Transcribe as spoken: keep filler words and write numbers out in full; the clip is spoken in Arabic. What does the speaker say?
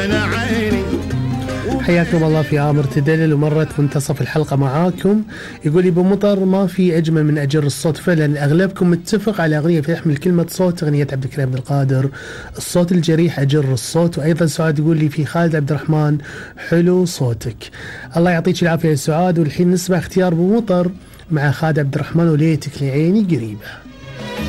أنا عيني. حياكم الله في عامر تدلل، ومرت منتصف الحلقة معاكم. يقول أبو مطر ما في أجمل من أجر الصوت. فعلا أغلبكم متفق على أغنية تحمل كلمة صوت، أغنية عبد الكريم عبد القادر، الصوت الجريح أجر الصوت. وأيضا سعاد يقول لي في خالد عبد الرحمن حلو صوتك. الله يعطيك العافية يا سعاد. والحين نسمع اختيار أبو مطر مع خالد عبد الرحمن وليتك لعيني قريبة.